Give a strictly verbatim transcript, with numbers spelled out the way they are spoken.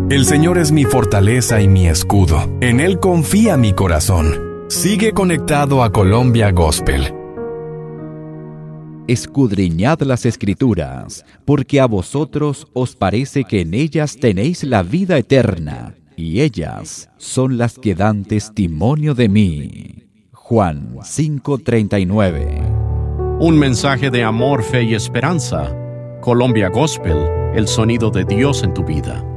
El Señor es mi fortaleza y mi escudo. En Él confía mi corazón. Sigue conectado a Colombia Gospel. Escudriñad las Escrituras, porque a vosotros os parece que en ellas tenéis la vida eterna, y ellas son las que dan testimonio de mí. Juan cinco treinta y nueve. Un mensaje de amor, fe y esperanza. Colombia Gospel, el sonido de Dios en tu vida.